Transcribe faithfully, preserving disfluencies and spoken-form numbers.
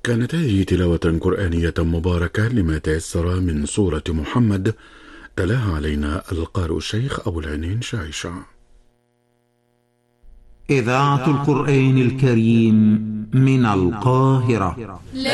كانت هذه تلاوة قرآنية مباركة لما تيسر من سورة محمد، تلاها علينا القارئ الشيخ أبو العينين شعيشة. إذاعة القرآن الكريم من القاهرة.